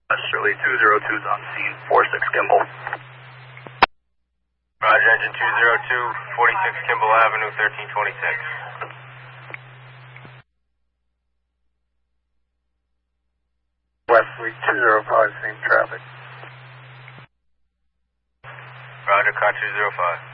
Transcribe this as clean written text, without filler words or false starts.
Westerly 202's on scene, 46 Kimball. Roger, engine 202, 46 Kimball Avenue, 1326. Westerly 205, same traffic. Roger, car 205.